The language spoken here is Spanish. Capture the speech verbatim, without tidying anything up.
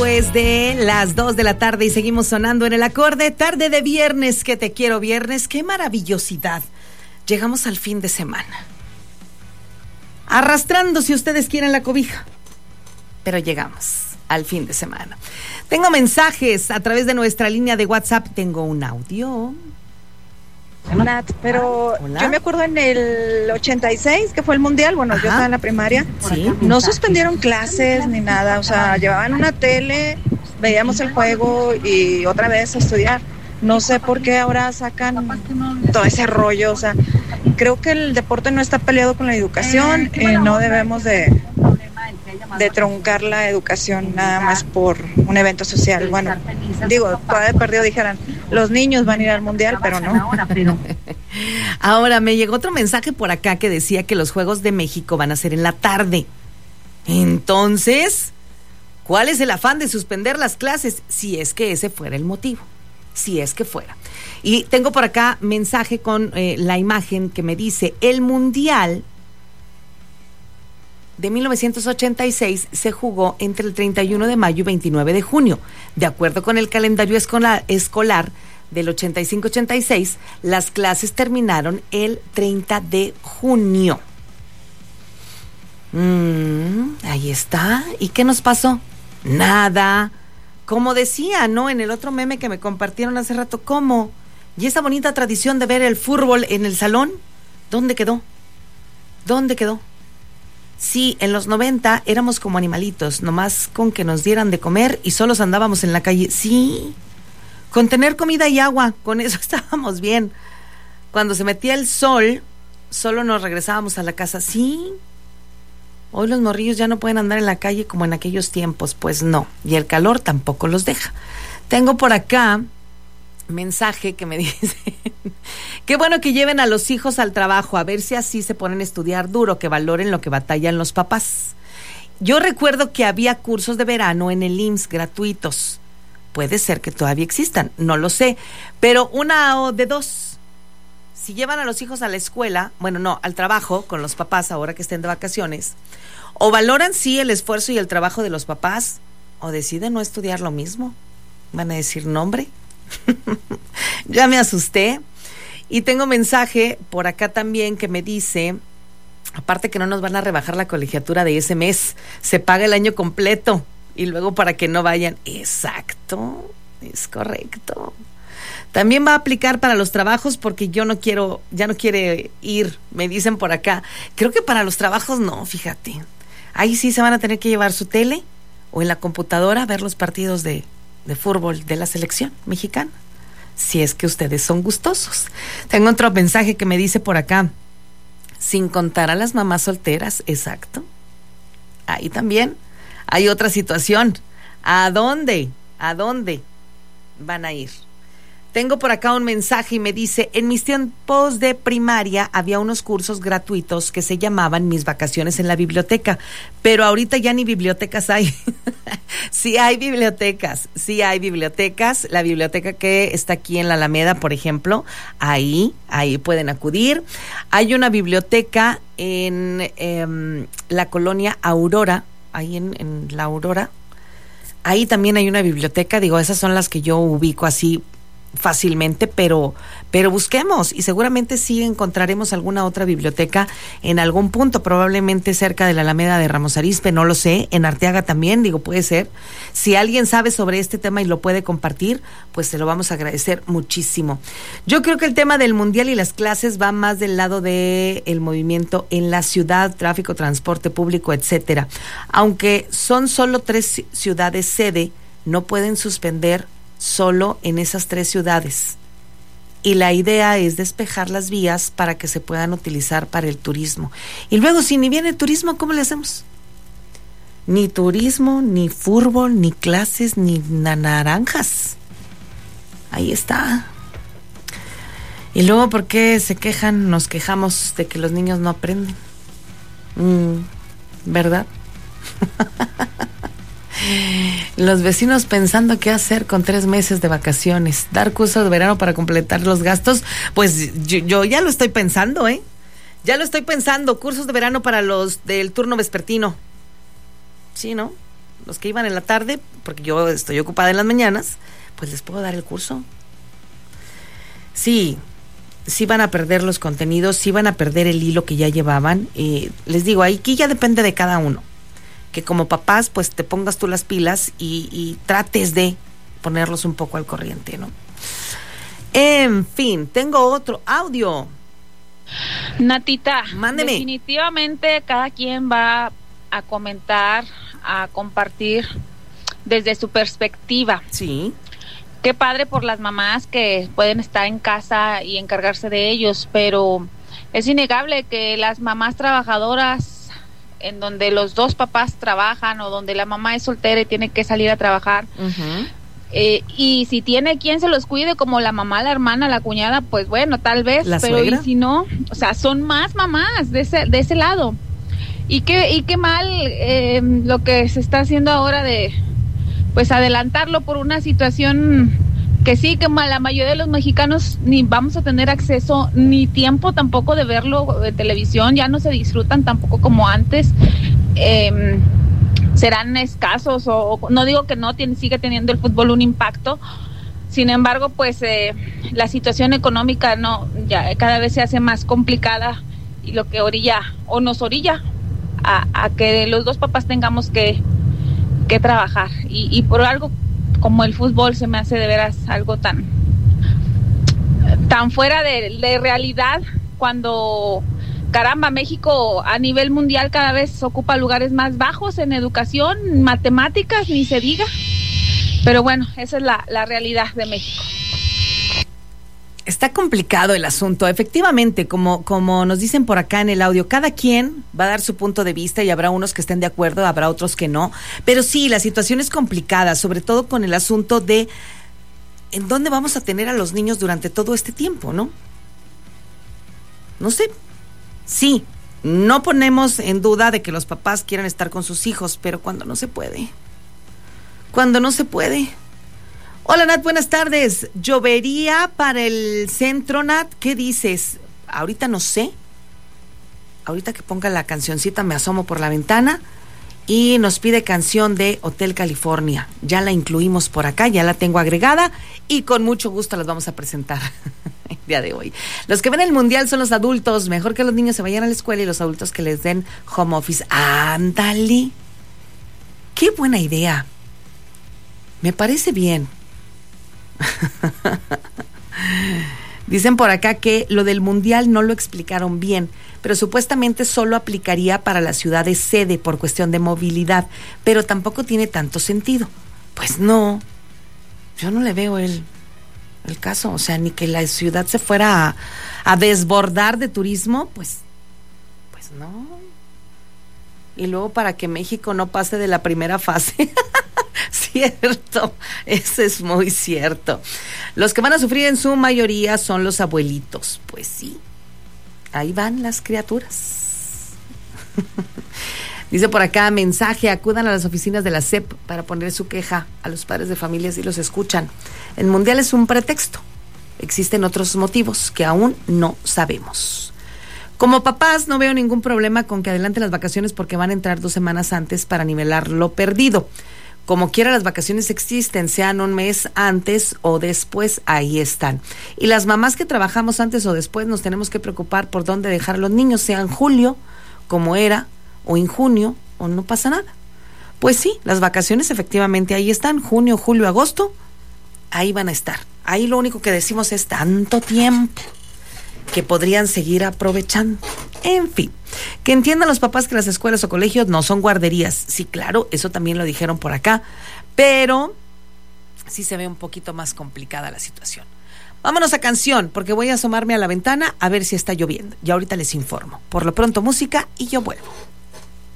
después de las dos de la tarde y seguimos sonando en el acorde. Tarde de viernes, que te quiero viernes. ¡Qué maravillosidad! Llegamos al fin de semana. Arrastrando, si ustedes quieren, la cobija. Pero llegamos al fin de semana. Tengo mensajes a través de nuestra línea de WhatsApp. Tengo un audio. Nat, pero Hola. yo me acuerdo en el ochenta y seis, que fue el mundial, bueno, Ajá. yo estaba en la primaria, Sí. no suspendieron clases ni nada, o sea, llevaban una tele, veíamos el juego y otra vez a estudiar. No sé por qué ahora sacan todo ese rollo, o sea, creo que el deporte no está peleado con la educación, eh, no debemos de, de truncar la educación nada más por un evento social. Bueno, digo, todavía perdido dijeran, los niños van a ir al mundial, pero no. Ahora me llegó otro mensaje por acá que decía que los Juegos de México van a ser en la tarde. Entonces, ¿cuál es el afán de suspender las clases? Si es que ese fuera el motivo. Si es que fuera. Y tengo por acá mensaje con eh, la imagen que me dice: el Mundial de mil novecientos ochenta y seis se jugó entre el treinta y uno de mayo y veintinueve de junio. De acuerdo con el calendario escolar, escolar del ochenta y cinco ochenta y seis, las clases terminaron el treinta de junio. Mm, ahí está. ¿Y qué nos pasó? Nada. Como decía, ¿no? En el otro meme que me compartieron hace rato, ¿cómo? ¿Y esa bonita tradición de ver el fútbol en el salón? ¿Dónde quedó? ¿Dónde quedó? Sí, en los noventa éramos como animalitos, nomás con que nos dieran de comer y solos andábamos en la calle. Sí, con tener comida y agua, con eso estábamos bien. Cuando se metía el sol, solo nos regresábamos a la casa. Sí, hoy los morrillos ya no pueden andar en la calle como en aquellos tiempos, pues no, y el calor tampoco los deja. Tengo por acá mensaje que me dice: qué bueno que lleven a los hijos al trabajo, a ver si así se ponen a estudiar duro, que valoren lo que batallan los papás. Yo recuerdo que había cursos de verano en el I M S S gratuitos. Puede ser que todavía existan, no lo sé, pero una o de dos. Si llevan a los hijos a la escuela, bueno, no, al trabajo con los papás ahora que estén de vacaciones, o valoran sí el esfuerzo y el trabajo de los papás, o deciden no estudiar lo mismo. Van a decir, no, hombre, ya me asusté. Y tengo mensaje por acá también que me dice, aparte que no nos van a rebajar la colegiatura de ese mes, se paga el año completo y luego para que no vayan. Exacto, es correcto. También va a aplicar para los trabajos porque yo no quiero, ya no quiere ir, me dicen por acá. Creo que para los trabajos no, fíjate. Ahí sí se van a tener que llevar su tele o en la computadora a ver los partidos de, de fútbol de la selección mexicana, si es que ustedes son gustosos. Tengo otro mensaje que me dice por acá, sin contar a las mamás solteras. Exacto. Ahí también hay otra situación. ¿A dónde? ¿A dónde van a ir? Tengo por acá un mensaje y me dice, en mis tiempos de primaria había unos cursos gratuitos que se llamaban Mis Vacaciones en la Biblioteca, pero ahorita ya ni bibliotecas hay. Sí hay bibliotecas, sí hay bibliotecas. La biblioteca que está aquí en la Alameda, por ejemplo, ahí, ahí pueden acudir. Hay una biblioteca en eh, la colonia Aurora, ahí en, en la Aurora. Ahí también hay una biblioteca, digo, esas son las que yo ubico así fácilmente, pero pero busquemos y seguramente sí encontraremos alguna otra biblioteca en algún punto, probablemente cerca de la Alameda de Ramos Arizpe, no lo sé, en Arteaga también, digo, puede ser. Si alguien sabe sobre este tema y lo puede compartir, pues se lo vamos a agradecer muchísimo. Yo creo que el tema del mundial y las clases va más del lado de el movimiento en la ciudad, tráfico, transporte público, etcétera. Aunque son solo tres ciudades sede, no pueden suspender solo en esas tres ciudades. Y la idea es despejar las vías para que se puedan utilizar para el turismo. Y luego, si ni viene el turismo, ¿cómo le hacemos? Ni turismo, ni fútbol, ni clases, ni na- naranjas. Ahí está. Y luego, ¿por qué se quejan? Nos quejamos de que los niños no aprenden. Mm, ¿verdad? Los vecinos pensando qué hacer con tres meses de vacaciones, dar curso de verano para completar los gastos. Pues yo, yo ya lo estoy pensando, ¿eh? Ya lo estoy pensando, cursos de verano para los del turno vespertino. Sí, ¿no? los que iban en la tarde, porque yo estoy ocupada en las mañanas, pues les puedo dar el curso. Sí, sí van a perder los contenidos, sí van a perder el hilo que ya llevaban. Eh, les digo, aquí ya depende de cada uno. Que como papás, pues te pongas tú las pilas y, y trates de ponerlos un poco al corriente, ¿no? En fin, tengo otro audio. Natita, mándeme. Definitivamente cada quien va a comentar, a compartir desde su perspectiva. Sí. Qué padre por las mamás que pueden estar en casa y encargarse de ellos, pero es innegable que las mamás trabajadoras, en donde los dos papás trabajan o donde la mamá es soltera y tiene que salir a trabajar, uh-huh. eh, y si tiene quien se los cuide, como la mamá, la hermana, la cuñada, pues bueno, tal vez, ¿La pero suegra? Y si no, o sea, son más mamás de ese, de ese lado. Y qué, y qué mal eh, lo que se está haciendo ahora de, pues, adelantarlo por una situación que sí, que la mayoría de los mexicanos ni vamos a tener acceso ni tiempo tampoco de verlo en televisión, ya no se disfrutan tampoco como antes, eh, serán escasos o, o no digo que no, tiene, sigue teniendo el fútbol un impacto, sin embargo pues eh, la situación económica no ya cada vez se hace más complicada y lo que orilla o nos orilla a, a que los dos papás tengamos que, que trabajar y, y por algo como el fútbol se me hace de veras algo tan tan fuera de, de realidad, cuando caramba, México a nivel mundial cada vez ocupa lugares más bajos en educación, matemáticas, ni se diga, pero bueno, esa es la, la realidad de México. Está complicado el asunto, efectivamente, como, como nos dicen por acá en el audio, cada quien va a dar su punto de vista y habrá unos que estén de acuerdo, habrá otros que no, pero sí, la situación es complicada, sobre todo con el asunto de en dónde vamos a tener a los niños durante todo este tiempo, ¿no? No sé, sí, no ponemos en duda de que los papás quieran estar con sus hijos, pero cuando no se puede, cuando no se puede. Hola Nat, buenas tardes. ¿Llovería para el centro, Nat? ¿Qué dices? Ahorita no sé. Ahorita que ponga la cancioncita me asomo por la ventana y nos pide canción de Hotel California. Ya la incluimos por acá, ya la tengo agregada y con mucho gusto las vamos a presentar el día de hoy. Los que ven el mundial son los adultos. Mejor que los niños se vayan a la escuela y los adultos que les den home office. ¡Ándale! ¡Qué buena idea! Me parece bien. Dicen por acá que lo del mundial no lo explicaron bien, pero supuestamente solo aplicaría para las ciudades sede por cuestión de movilidad, pero tampoco tiene tanto sentido. Pues no, yo no le veo el, el caso, o sea, ni que la ciudad se fuera a, a desbordar de turismo, pues, pues no. Y luego para que México no pase de la primera fase. Cierto, eso es muy cierto. Los que van a sufrir en su mayoría son los abuelitos. Pues sí, ahí van las criaturas. Dice por acá, mensaje, acudan a las oficinas de la S E P para poner su queja a los padres de familia si los escuchan. El mundial es un pretexto. Existen otros motivos que aún no sabemos. Como papás no veo ningún problema con que adelanten las vacaciones porque van a entrar dos semanas antes para nivelar lo perdido. Como quiera, las vacaciones existen, sean un mes antes o después, ahí están. Y las mamás que trabajamos antes o después nos tenemos que preocupar por dónde dejar a los niños, sea en julio, como era, o en junio, o no pasa nada. Pues sí, las vacaciones efectivamente ahí están, junio, julio, agosto, ahí van a estar. Ahí lo único que decimos es tanto tiempo que podrían seguir aprovechando. En fin, que entiendan los papás que las escuelas o colegios no son guarderías. Sí, claro, eso también lo dijeron por acá, pero sí se ve un poquito más complicada la situación. Vámonos a canción, porque voy a asomarme a la ventana a ver si está lloviendo. Y ahorita les informo. Por lo pronto, música y yo vuelvo.